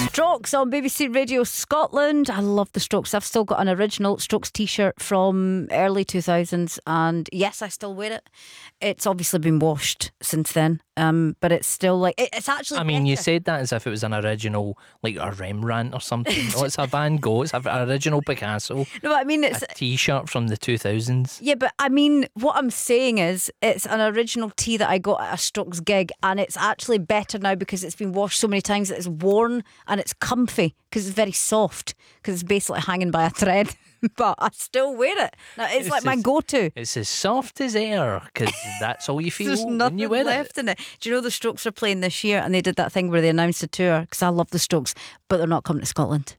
Strokes on BBC Radio Scotland. I love the Strokes. I've still got an original Strokes t-shirt from early 2000s, and yes, I still wear it. It's obviously been washed since then, but it's still like it's actually. I mean, better. you said that as if it was an original, like a Rembrandt or something. No, it's a Van Gogh. It's an original Picasso. No, I mean it's a t-shirt from the 2000s. Yeah, but I mean, what I'm saying is it's an original tee that I got at a Strokes gig, and it's actually better now because it's been washed so many times that it's worn and it's comfy because it's very soft because it's basically hanging by a thread. But I still wear it. Now, it's like my go-to. It's as soft as air because that's all you feel There's when nothing you wear left it. in it. Do you know the Strokes are playing this year, and they did that thing where they announced a tour? Because I love the Strokes, but they're not coming to Scotland.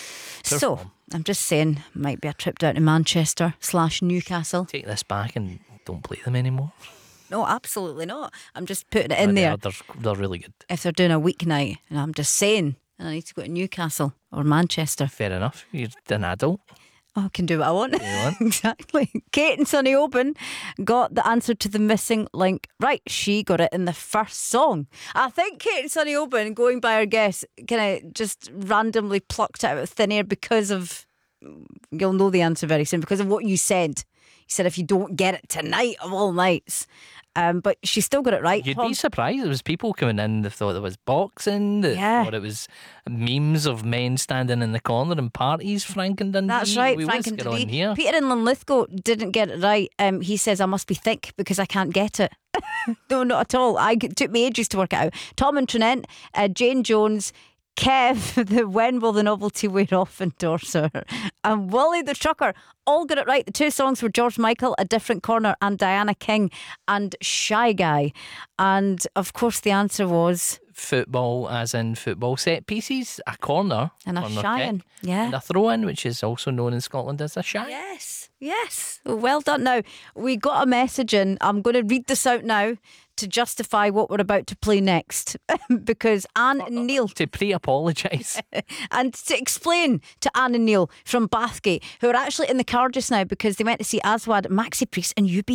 So I'm just saying, might be a trip down to Manchester/Newcastle. Take this back and don't play them anymore. No, absolutely not. I'm just putting it in there. They're really good. If they're doing a weeknight, and I'm just saying, and I need to go to Newcastle or Manchester. Fair enough. You're an adult. Oh, I can do what I want. You want. Exactly. Kate and Sonny Oben got the answer to the missing link right. She got it in the first song. I think Kate and Sonny Oben, going by her guess, kind of just randomly plucked it out of thin air because of, you'll know the answer very soon, because of what you said. You said if you don't get it tonight of all nights. But she still got it right. You'd Tom. be surprised. There was people coming in that thought it was boxing, that thought it was memes of men standing in the corner in parties. Frank and Dundee. That's right, we Frank whisk and it on Dundee. here. Peter in Linlithgow didn't get it right. He says I must be thick because I can't get it. No, not at all. It took me ages to work it out. Tom and Trinent, Jane Jones, Kev, the When Will the Novelty Wear Off endorser, and Willie the Trucker all got it right. The two songs were George Michael, A Different Corner, and Diana King and Shy Guy. And of course the answer was Football, as in football set pieces, a corner and a corner shy-in. kick, Yeah. and a throw-in, which is also known in Scotland as a shy. Yes. Well done. Now, we got a message in. I'm going to read this out now to justify what we're about to play next. Because Anne and Neil, To pre-apologise. and to explain to Anne and Neil from Bathgate, who are actually in the car just now because they went to see Aswad, Maxi Priest and UB.